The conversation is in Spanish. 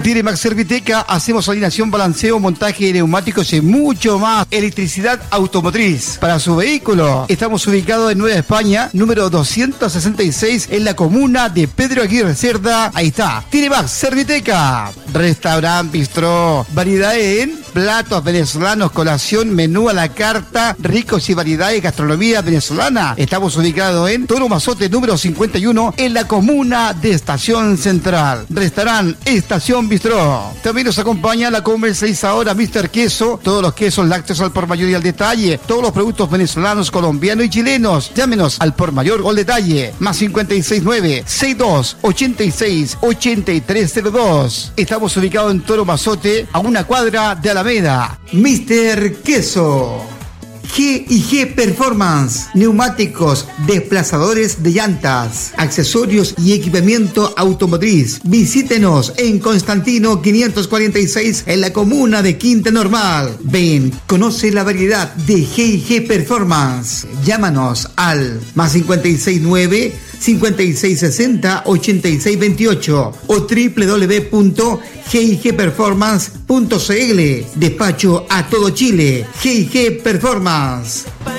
Diremax Serviteca, hacemos alineación, balanceo, montaje de neumáticos y mucho más. Electricidad automotriz para su vehículo. Estamos ubicados en Nueva España, número 266, en la comuna de Pedro Aguirre Cerda. Ahí está, Diremax Serviteca. Restaurante Bistró, variedad en platos venezolanos, colación, menú a la carta, ricos y variedades de gastronomía venezolana. Estamos ubicados en Toro Mazote, número 51, en la comuna de Estación Central. Restaurante Estación Bistró. También nos acompaña la comercializadora Mr. Queso, todos los quesos lácteos al por mayor y al detalle, todos los productos venezolanos, colombianos y chilenos. Llámenos al por mayor o al detalle, más 569-6286-8302. Estamos ubicados en Toro Mazote, a una cuadra de Alameda. Mr. Queso. G&G Performance, neumáticos, desplazadores de llantas, accesorios y equipamiento automotriz. Visítenos en Constantino 546 en la comuna de Quinta Normal. Ven, conoce la variedad de G&G Performance. Llámanos al más 569-5660-8628 o www.gigperformance.cl. Despacho a todo Chile. G&G Performance.